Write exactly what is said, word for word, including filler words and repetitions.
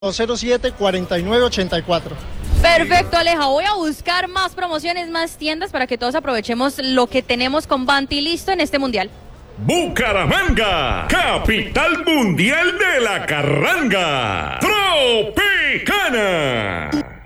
cero siete, cuarenta y nueve, ochenta y cuatro. Perfecto, Aleja. Voy a buscar más promociones, más tiendas para que todos aprovechemos lo que tenemos con Banti listo en este mundial. Bucaramanga, capital mundial de la carranga. Tropicana.